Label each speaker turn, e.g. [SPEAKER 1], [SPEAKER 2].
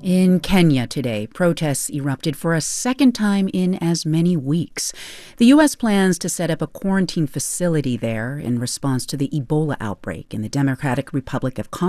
[SPEAKER 1] In Kenya today, protests erupted for a second time in as many weeks. The U.S. plans to set up a quarantine facility there in response to the Ebola outbreak in the Democratic Republic of Congo.